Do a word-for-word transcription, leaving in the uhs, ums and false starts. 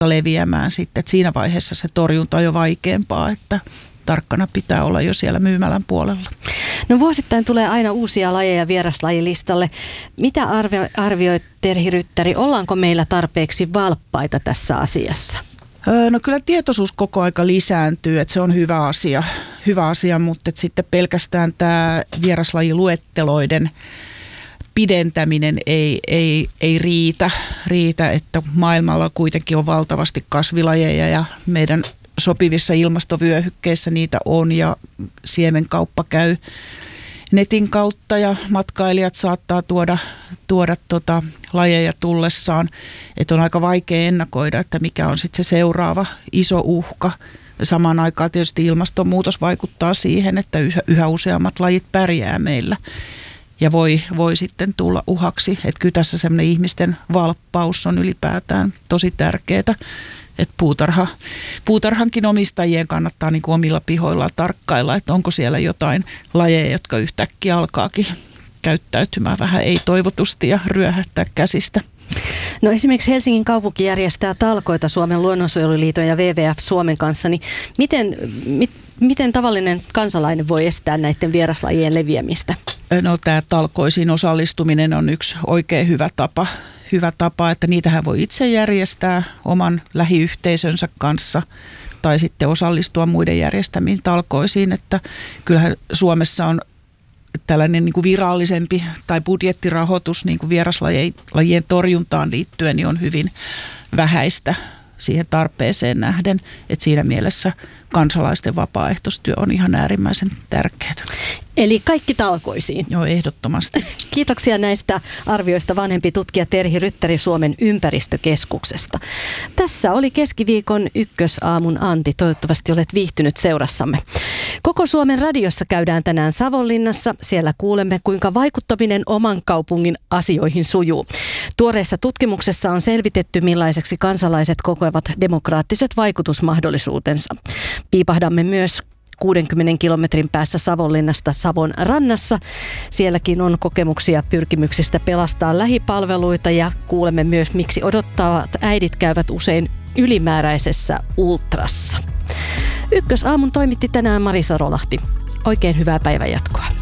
leviämään sitten. Et siinä vaiheessa se torjunta on jo vaikeampaa, että tarkkana pitää olla jo siellä myymälän puolella. No vuosittain tulee aina uusia lajeja vieraslajilistalle. Mitä arvio, arvioit, Terhi Ryttäri, ollaanko meillä tarpeeksi valppaita tässä asiassa? No kyllä tietoisuus koko aika lisääntyy, että se on hyvä asia, hyvä asia mutta että sitten pelkästään tämä vieraslajiluetteloiden pidentäminen ei, ei, ei riitä, riitä, että maailmalla kuitenkin on valtavasti kasvilajeja ja meidän sopivissa ilmastovyöhykkeissä niitä on ja siemenkauppa käy netin kautta ja matkailijat saattaa tuoda, tuoda tota lajeja tullessaan, että on aika vaikea ennakoida, että mikä on sitten se seuraava iso uhka. Samaan aikaan tietysti ilmastonmuutos vaikuttaa siihen, että yhä, yhä useammat lajit pärjää meillä ja voi, voi sitten tulla uhaksi. Että kyllä tässä semmoinen ihmisten valppaus on ylipäätään tosi tärkeää. Että puutarha, puutarhankin omistajien kannattaa niin kuin omilla pihoillaan tarkkailla, että onko siellä jotain lajeja, jotka yhtäkkiä alkaakin käyttäytymään vähän ei-toivotusti ja ryöhättää käsistä. No esimerkiksi Helsingin kaupunki järjestää talkoita Suomen luonnonsuojeluliiton ja W W F Suomen kanssa, niin miten, mit, miten tavallinen kansalainen voi estää näiden vieraslajien leviämistä? No tämä talkoisiin osallistuminen on yksi oikein hyvä tapa. Hyvä tapa, että niitähän voi itse järjestää oman lähiyhteisönsä kanssa tai sitten osallistua muiden järjestämiin talkoisiin, että kyllähän Suomessa on tällainen niin kuin virallisempi tai budjettirahoitus niin kuin vieraslajien torjuntaan liittyen niin on hyvin vähäistä siihen tarpeeseen nähden, että siinä mielessä kansalaisten vapaaehtoistyö on ihan äärimmäisen tärkeää. Eli kaikki talkoisiin. Joo, ehdottomasti. Kiitoksia näistä arvioista vanhempi tutkija Terhi Ryttäri Suomen ympäristökeskuksesta. Tässä oli keskiviikon Ykkösaamun Anti. Toivottavasti olet viihtynyt seurassamme. Koko Suomen radiossa käydään tänään Savonlinnassa. Siellä kuulemme, kuinka vaikuttaminen oman kaupungin asioihin sujuu. Tuoreessa tutkimuksessa on selvitetty, millaiseksi kansalaiset kokevat demokraattiset vaikutusmahdollisuutensa. Piipahdamme myös kuudenkymmenen kilometrin päässä Savonlinnasta Savon rannassa. Sielläkin on kokemuksia pyrkimyksistä pelastaa lähipalveluita ja kuulemme myös, miksi odottavat äidit käyvät usein ylimääräisessä ultrassa. Ykkösaamun toimitti tänään Marisa Rolahti. Oikein hyvää päivänjatkoa.